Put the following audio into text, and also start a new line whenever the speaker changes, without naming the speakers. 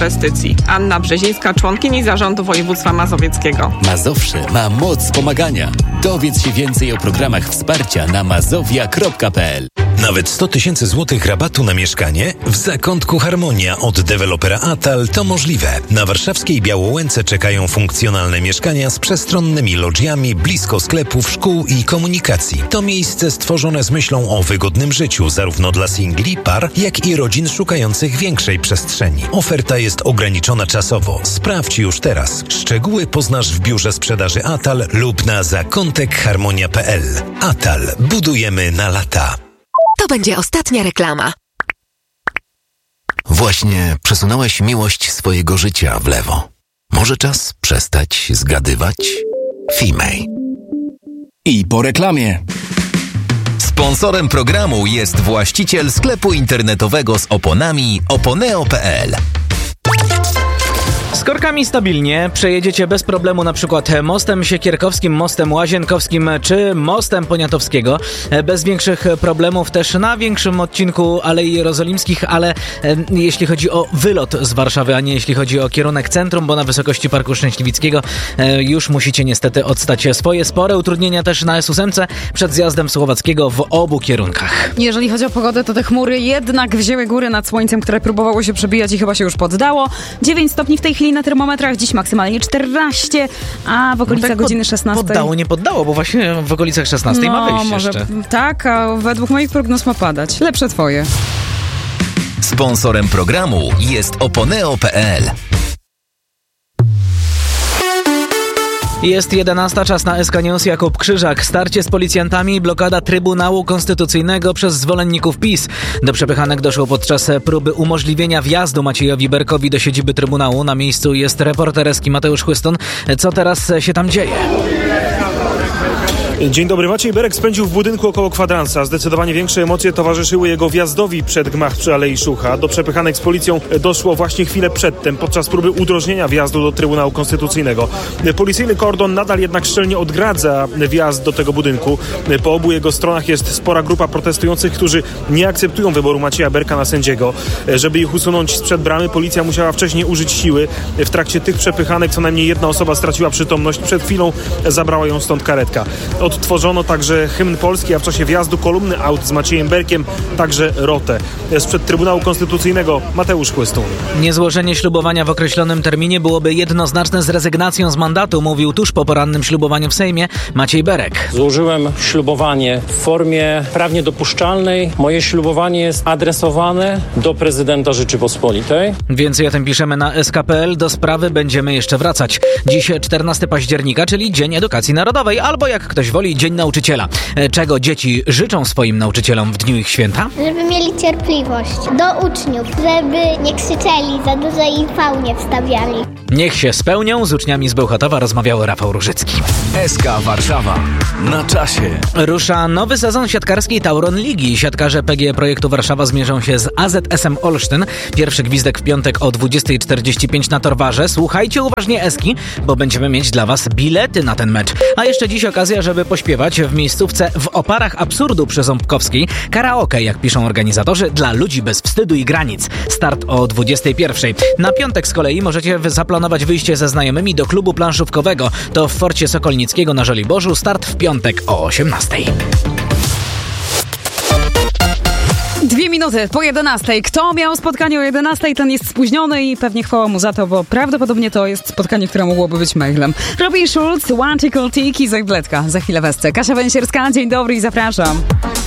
inwestycji. Anna Brzezińska, członkini Zarządu Województwa Mazowieckiego.
Mazowsze ma moc pomagania. Dowiedz się więcej o programach wsparcia na mazowia.pl.
Nawet 100 000 złotych rabatu na mieszkanie? W Zakątku Harmonia od dewelopera Atal to możliwe. Na warszawskiej Białołęce czekają funkcjonalne mieszkania z przestronnymi lodżiami blisko sklepów, szkół i komunikacji. To miejsce stworzone z myślą o wygodnym życiu zarówno dla singli, par, jak i rodzin szukających większej przestrzeni. Oferta jest ograniczona czasowo. Sprawdź już teraz. Szczegóły poznasz w biurze sprzedaży Atal lub na zakątekharmonia.pl. Atal. Budujemy na lata.
To będzie ostatnia reklama.
Właśnie przesunąłeś miłość swojego życia w lewo. Może czas przestać zgadywać? Female.
I po reklamie.
Sponsorem programu jest właściciel sklepu internetowego z oponami oponeo.pl.
Z korkami stabilnie przejedziecie bez problemu na przykład mostem Siekierkowskim, mostem Łazienkowskim czy mostem Poniatowskiego. Bez większych problemów też na większym odcinku Alei Jerozolimskich, ale jeśli chodzi o wylot z Warszawy, a nie jeśli chodzi o kierunek centrum, bo na wysokości Parku Szczęśliwickiego już musicie niestety odstać swoje spore utrudnienia też na S8 przed zjazdem Słowackiego w obu kierunkach.
Jeżeli chodzi o pogodę, to te chmury jednak wzięły górę nad słońcem, które próbowało się przebijać i chyba się już poddało. 9 stopni w tej chwili na termometrach, dziś maksymalnie 14, a w okolicach godziny 16.
Poddało, nie poddało, bo właśnie w okolicach 16 ma wyjść
może
jeszcze.
Tak, a według moich prognoz ma padać. Lepsze twoje.
Sponsorem programu jest oponeo.pl.
Jest 11, czas na SK News. Jakub Krzyżak. Starcie z policjantami i blokada Trybunału Konstytucyjnego przez zwolenników PiS. Do przepychanek doszło podczas próby umożliwienia wjazdu Maciejowi Berkowi do siedziby Trybunału. Na miejscu jest reporter Eski Mateusz Chłystun. Co teraz się tam dzieje?
Dzień dobry. Maciej Berek spędził w budynku około kwadransa. Zdecydowanie większe emocje towarzyszyły jego wjazdowi przed gmach przy Alei Szucha. Do przepychanek z policją doszło właśnie chwilę przedtem, podczas próby udrożnienia wjazdu do Trybunału Konstytucyjnego. Policyjny kordon nadal jednak szczelnie odgradza wjazd do tego budynku. Po obu jego stronach jest spora grupa protestujących, którzy nie akceptują wyboru Macieja Berka na sędziego. Żeby ich usunąć sprzed bramy, policja musiała wcześniej użyć siły. W trakcie tych przepychanek co najmniej jedna osoba straciła przytomność. Przed chwilą zabrała ją stąd karetka. Odtworzono także hymn polski, a w czasie wjazdu kolumny aut z Maciejem Berkiem także rotę. Sprzed Trybunału Konstytucyjnego Mateusz Chłystun.
Niezłożenie ślubowania w określonym terminie byłoby jednoznaczne z rezygnacją z mandatu, mówił tuż po porannym ślubowaniu w Sejmie Maciej Berek.
Złożyłem ślubowanie w formie prawnie dopuszczalnej. Moje ślubowanie jest adresowane do prezydenta Rzeczypospolitej.
Więcej o tym piszemy na sk.pl. Do sprawy będziemy jeszcze wracać. Dziś 14 października, czyli Dzień Edukacji Narodowej, albo jak ktoś woli, Dzień Nauczyciela. Czego dzieci życzą swoim nauczycielom w dniu ich święta?
Żeby mieli cierpliwość do uczniów, żeby nie krzyczeli za dużo i fał nie wstawiali.
Niech się spełnią. Z uczniami z Bełchatowa rozmawiał Rafał Różycki.
SK Warszawa. Na czasie.
Rusza nowy sezon siatkarskiej Tauron Ligi. Siatkarze PGE Projektu Warszawa zmierzą się z AZS-em Olsztyn. Pierwszy gwizdek w piątek o 20:45 na Torwarze. Słuchajcie uważnie Eski, bo będziemy mieć dla Was bilety na ten mecz. A jeszcze dziś okazja, żeby pośpiewać w miejscówce w Oparach Absurdu przy Ząbkowskiej. Karaoke, jak piszą organizatorzy, dla ludzi bez wstydu i granic. Start o 21:00. Na piątek z kolei możecie zaplanować wyjście ze znajomymi do klubu planszówkowego. To w Forcie Sokolnickiego na Żoliborzu. Start w piątek o 18:00.
2 minuty po 11:00. Kto miał spotkanie o 11:00, ten jest spóźniony i pewnie chwała mu za to, bo prawdopodobnie to jest spotkanie, które mogłoby być mailem. Robin Schulz, One Tickle Tiki, Zajbletka. Za chwilę wesce. Kasia Węsierska, dzień dobry i zapraszam.